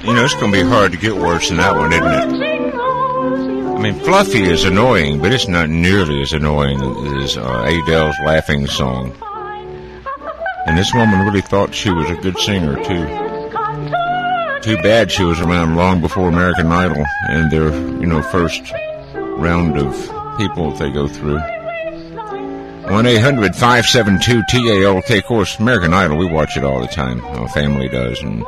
You know, it's going to be hard to get worse than that one, isn't it? I mean, Fluffy is annoying, but it's not nearly as annoying as Adele's Laughing Song. And this woman really thought she was a good singer, too. Too bad she was around long before American Idol and their, first round of people that they go through. 1-800-572-TALK. Of course, American Idol, we watch it all the time. Our family does. And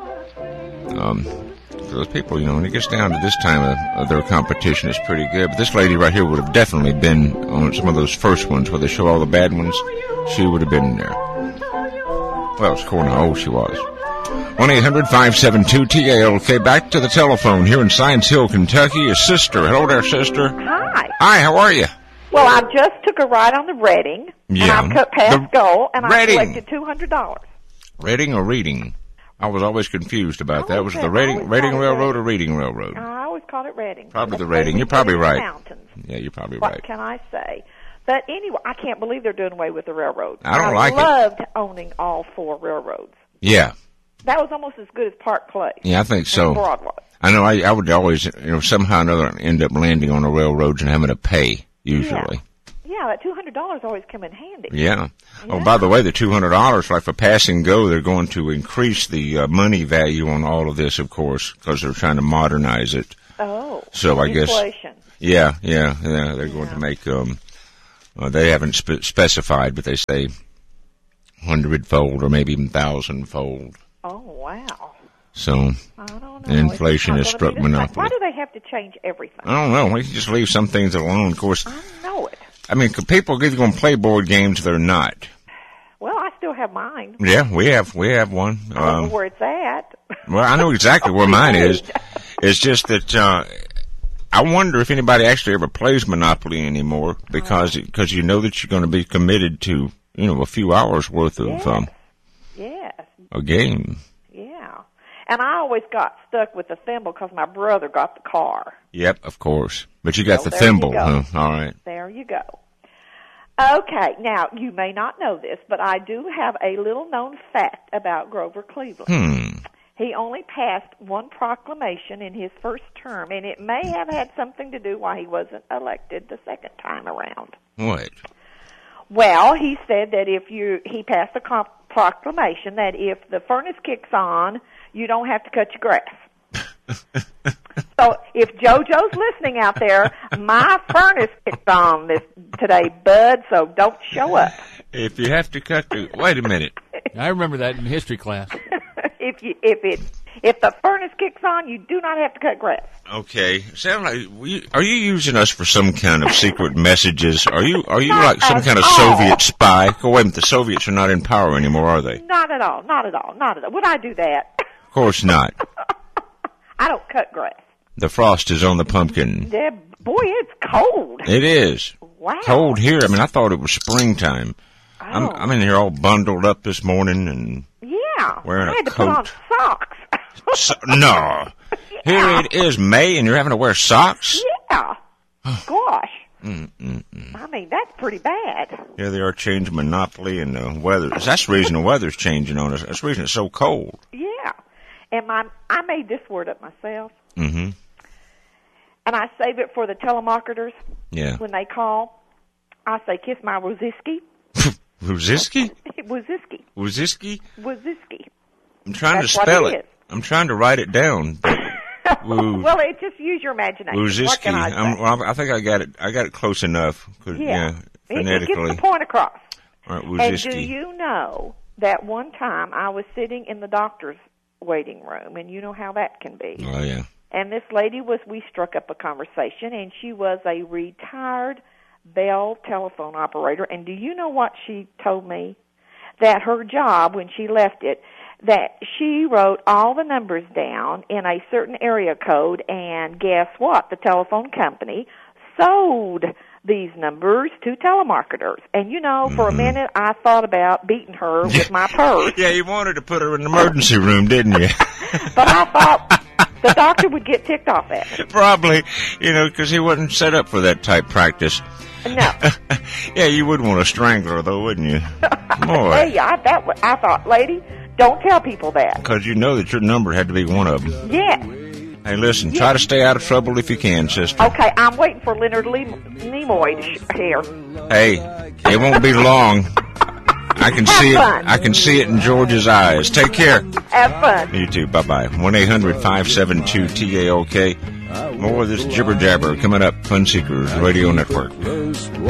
those people, when it gets down to this time of their competition, it's pretty good. But this lady right here would have definitely been on some of those first ones where they show all the bad ones. She would have been in there. Well, it's cool how old she was. 1-800-572-TALK. Back to the telephone here in Science Hill, Kentucky. His sister. Hello there, sister. Hi. Hi, how are you? Well, I just took a ride on the Reading, and I've cut past goal, and I collected $200. Reading or Reading? I was always confused about that. Was it the Reading Railroad or Reading Railroad? I always called it Reading. Probably the Reading. You're probably right. Mountains. Yeah, you're probably right. What can I say? But anyway, I can't believe they're doing away with the railroad. I don't like it. I loved owning all 4 railroads. Yeah. That was almost as good as Park Place. Yeah, I think so. Broadway. I know I would always, somehow or another end up landing on the railroads and having to pay, usually. Yeah, that $200 always come in handy. Yeah. Oh, by the way, the $200, like for pass and go, they're going to increase the money value on all of this, of course, because they're trying to modernize it. Oh. So I guess. Inflation. Yeah. They're going to make, they haven't specified, but they say 100-fold or maybe even 1,000-fold. Oh, wow. So, I don't know. Inflation has struck monopoly. Why do they have to change everything? I don't know. We can just leave some things alone, of course. I know it. I mean, people are either going to play board games, they're not. Well, I still have mine. Yeah, we have one. I don't know where it's at. Well, I know exactly where mine is. It's just that I wonder if anybody actually ever plays Monopoly anymore because you know that you're going to be committed to, a few hours worth of a game. Yeah. And I always got stuck with the thimble because my brother got the car. Yep, of course. But you got the thimble, huh? All right. There you go. Okay, now, you may not know this, but I do have a little-known fact about Grover Cleveland. He only passed one proclamation in his first term, and it may have had something to do why he wasn't elected the second time around. What? Well, he said that he passed a proclamation that if the furnace kicks on, you don't have to cut your grass. So if JoJo's listening out there, my furnace kicked on today, bud, so don't show up. If you have to wait a minute. I remember that in history class. If the furnace kicks on, you do not have to cut grass. Okay. Sound like are you using us for some kind of secret messages? Are you like some kind of Soviet spy? Oh, wait a minute, the Soviets are not in power anymore, are they? Not at all. Would I do that? Of course not. I don't cut grass. The frost is on the pumpkin. Yeah, boy, it's cold. It is. Wow. Cold here. I mean, I thought it was springtime. Oh. I'm in here all bundled up this morning and wearing a coat. I had to put on socks. No. Yeah. Here it is May and you're having to wear socks? Yeah. Gosh. I mean, that's pretty bad. Yeah, they are changing Monopoly and the weather. That's the reason the weather's changing on us. That's the reason it's so cold. Yeah. And I made this word up myself. Mm-hmm. And I save it for the telemarketers. Yeah. When they call, I say, kiss my Woziski. Woziski? Woziski. Woziski? Woziski. I'm trying to spell it. I'm trying to write it down. Well, just use your imagination. Woziski. What can I say? I think I got it close enough. Yeah. Phonetically. It gets the point across. All right, Woziski. And do you know that one time I was sitting in the doctor's waiting room, and you know how that can be. Oh, yeah. And this lady we struck up a conversation, and she was a retired Bell telephone operator. And do you know what she told me? That her job, when she left it, that she wrote all the numbers down in a certain area code, and guess what? The telephone company sold these numbers to telemarketers. And, for a minute, I thought about beating her with my purse. Yeah, you wanted to put her in the emergency room, didn't you? But I thought the doctor would get ticked off at me. Probably, because he wasn't set up for that type practice. No. Yeah, you would want to strangle her, though, wouldn't you? Boy. Hey, I thought, lady, Don't tell people that. Because you know that your number had to be one of them. Yes. Hey, listen, try to stay out of trouble if you can, sister. Okay, I'm waiting for Leonard Nimoy here. Hey, it won't be long. I can see fun. it. I can see it in George's eyes. Take care. Have fun. You too. Bye-bye. 1-800-572-TAOK. More of this jibber-jabber coming up. Fun Seekers Radio Network.